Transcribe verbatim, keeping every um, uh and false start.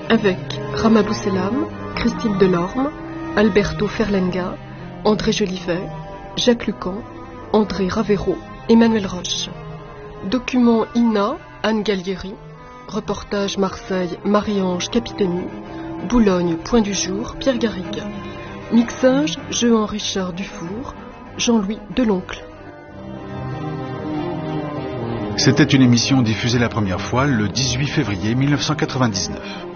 avec Rama Bousselam, Christine Delorme, Alberto Ferlenga, André Jolivet, Jacques Lucan, André Ravero, Emmanuel Roche. Document I N A, Anne Gallieri. Reportage Marseille, Marie-Ange Capitani. Boulogne, Point du Jour, Pierre Garrigue. Mixage, Jehan-Richard Dufour, Jean-Louis Deloncle. C'était une émission diffusée la première fois le dix-huit février mille neuf cent quatre-vingt-dix-neuf.